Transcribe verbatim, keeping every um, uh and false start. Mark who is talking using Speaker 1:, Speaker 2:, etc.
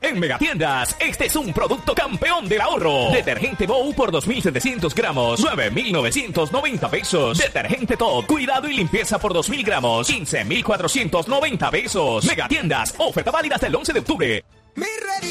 Speaker 1: En Megatiendas, este es un producto campeón del ahorro. Detergente Bow por dos mil setecientos gramos, nueve mil novecientos noventa pesos. Detergente Top, cuidado y limpieza por dos mil gramos, quince mil cuatrocientos noventa pesos. Megatiendas, oferta válida hasta el once de octubre.